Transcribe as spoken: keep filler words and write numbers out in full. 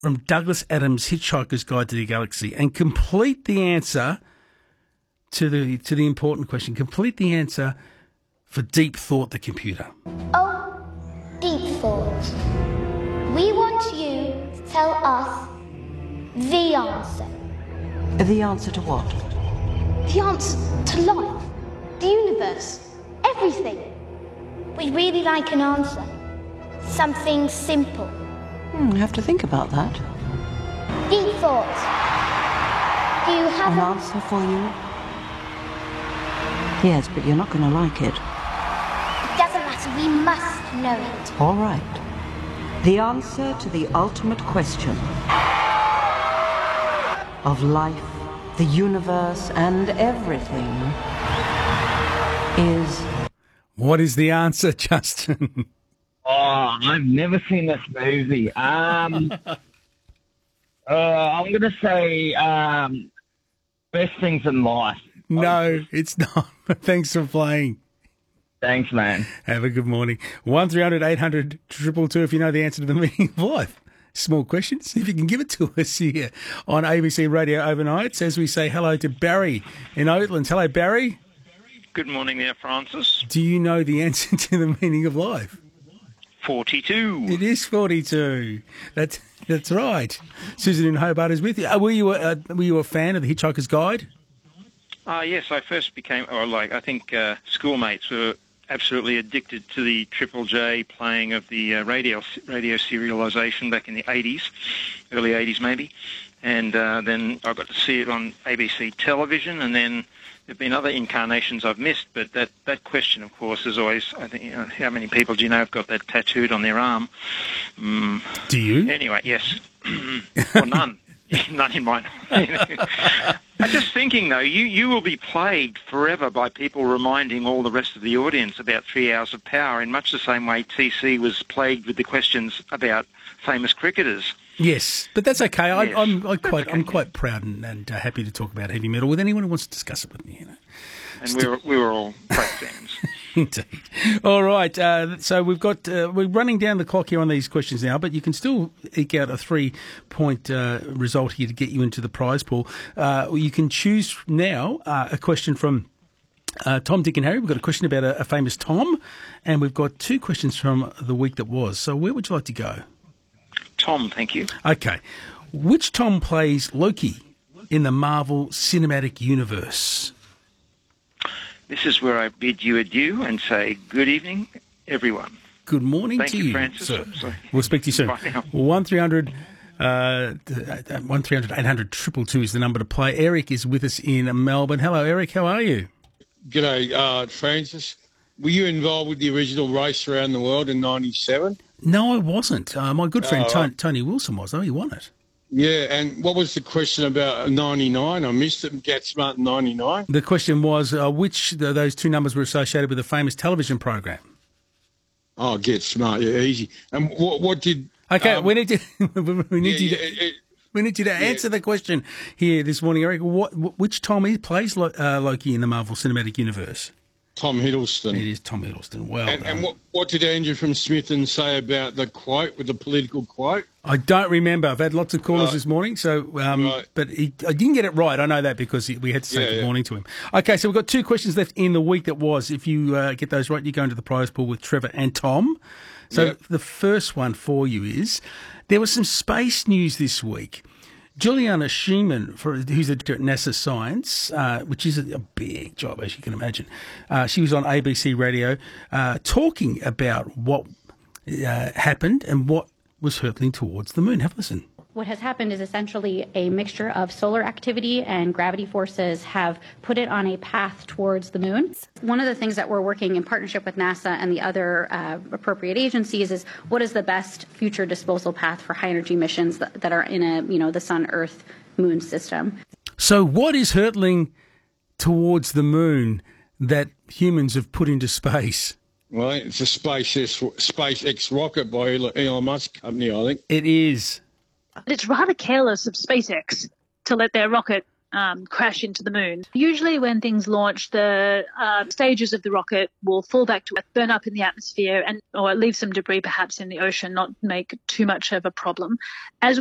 from Douglas Adams' Hitchhiker's Guide to the Galaxy and complete the answer to the to the important question. Complete the answer for Deep Thought, the computer. Oh, Deep Thought. We want you to tell us the answer. The answer to what? The answer to life, the universe, everything. We'd really like an answer. Something simple. Hmm, I have to think about that. Deep Thought. Do you have An a... answer for you? Yes, but you're not going to like it. It doesn't matter, we must know it. All right. The answer to the ultimate question of life, the universe, and everything is... What is the answer, Justin? Oh, I've never seen this movie. Um, uh, I'm going to say um, Best Things in Life. No, it's not. Thanks for playing. Thanks, man. Have a good morning. one three hundred eight hundred two two two if you know the answer to the meaning of life. Small question. See if you can give it to us here on A B C Radio Overnights as we say hello to Barry in Oatlands. Hello, Barry. Good morning there, Francis. Do you know the answer to the meaning of life? forty-two. It is forty-two. That's that's right. Susan in Hobart is with you. Uh, were you a, uh, were you a fan of the Hitchhiker's Guide? Uh, yes, I first became, or like, I think uh, schoolmates were absolutely addicted to the Triple J playing of the uh, radio radio serialisation back in the eighties, early eighties maybe. And uh, then I got to see it on A B C television, and then there have been other incarnations I've missed, but that, that question, of course, is always, I think, you know, how many people do you know have got that tattooed on their arm? Mm. Do you? Anyway, yes. Well, none. None in mine. I'm just thinking, though, you, you will be plagued forever by people reminding all the rest of the audience about Three Hours of Power in much the same way T C was plagued with the questions about famous cricketers. Yes, but that's okay. I, Yes. I'm I quite okay. I'm quite proud and, and uh, happy to talk about heavy metal with anyone who wants to discuss it with me. You know. And we were, we were all great fans. Indeed. All right. Uh, so we've got uh, we're running down the clock here on these questions now, but you can still eke out a three-point uh, result here to get you into the prize pool. Uh, you can choose now uh, a question from uh, Tom, Dick, and Harry. We've got a question about a, a famous Tom, and we've got two questions from the week that was. So where would you like to go? Tom, thank you. Okay. Which Tom plays Loki in the Marvel Cinematic Universe? This is where I bid you adieu and say good evening, everyone. Good morning Thank to you, you, Francis. sir. Sorry. We'll speak to you soon. Bye now. one three hundred uh, one three hundred eight hundred two two two is the number to play. Eric is with us in Melbourne. Hello, Eric. How are you? G'day, uh, Francis. Were you involved with the original race around the world in ninety-seven? No, I wasn't. Uh, my good friend Oh, Tony, Tony Wilson was, though. He won it. Yeah, and what was the question about ninety-nine? I missed it. Get Smart ninety-nine. The question was uh, which of those two numbers were associated with a famous television program? Oh, Get Smart, yeah, easy. And what, what did... Okay, um, we need to we need yeah, you to, yeah, it- we need you to answer the question here this morning, Eric. What which Tom he plays Lo- uh, Loki in the Marvel Cinematic Universe? Tom Hiddleston. It is Tom Hiddleston. Well And, done. and what, what did Andrew from Smithton say about the quote, with the political quote? I don't remember. I've had lots of callers Right. this morning, so um, Right. but he, I didn't get it right. I know that because he, we had to say Yeah, good yeah. morning to him. Okay, so we've got two questions left in the week that was. If you uh, get those right, you go into the prize pool with Trevor and Tom. So Yep. the first one for you is there was some space news this week. Juliana Schiemann, for, who's the director at NASA Science, uh, which is a, a big job, as you can imagine, uh, she was on A B C Radio uh, talking about what uh, happened and what was hurtling towards the moon. Have a listen. What has happened is essentially a mixture of solar activity and gravity forces have put it on a path towards the moon. One of the things that we're working in partnership with NASA and the other uh, appropriate agencies is what is the best future disposal path for high energy missions that, that are in a, you know, the sun, earth, moon system. So what is hurtling towards the moon that humans have put into space? Well, it's a SpaceX, SpaceX rocket by Elon Musk company, I think. It is. It's rather careless of SpaceX to let their rocket um, crash into the moon. Usually when things launch, the uh, stages of the rocket will fall back to earth, burn up in the atmosphere, and or leave some debris perhaps in the ocean, not make too much of a problem. As